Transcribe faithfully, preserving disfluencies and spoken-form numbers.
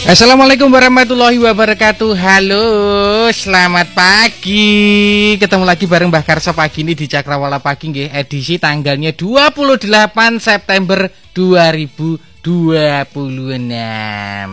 Assalamualaikum warahmatullahi wabarakatuh. Halo, selamat pagi. Ketemu lagi bareng Mbah Karso pagi ini di Cakrawala Pagi nggih, edisi tanggalnya dua puluh delapan September dua ribu dua puluh enam.